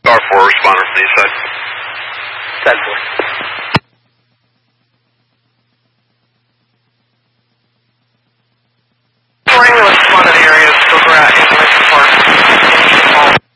Star 4 responder from the east side. 10-4.